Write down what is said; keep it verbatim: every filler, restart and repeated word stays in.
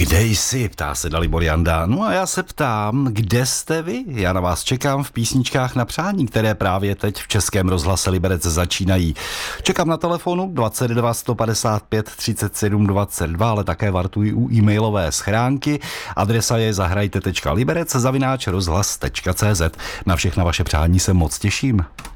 Kde jsi, ptá se Dalibor Janda. No a já se ptám, kde jste vy? Já na vás čekám v písničkách na přání, které právě teď v Českém rozhlase Liberec začínají. Čekám na telefonu dvacet dva sto padesát pět třicet sedm dvacet dva, ale také vartuji u e-mailové schránky. Adresa je zahrajte tečka liberec zavináč rozhlas tečka cé zet. Na všechna vaše přání se moc těším.